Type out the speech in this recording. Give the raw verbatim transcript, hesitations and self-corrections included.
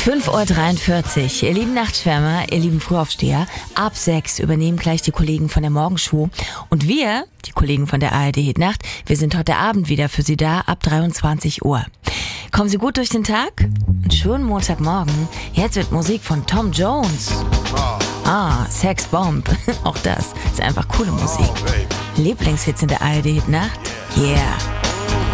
fünf Uhr dreiundvierzig. Ihr lieben Nachtschwärmer, ihr lieben Frühaufsteher, ab sechs übernehmen gleich die Kollegen von der Morgenshow. Und wir, die Kollegen von der A R D Hit Nacht, wir sind heute Abend wieder für Sie da ab dreiundzwanzig Uhr. Kommen Sie gut durch den Tag? Einen schönen Montagmorgen. Jetzt wird Musik von Tom Jones. Ah, Sex Bomb. Auch das ist einfach coole Musik. Lieblingshits in der A R D Hit Nacht? Yeah.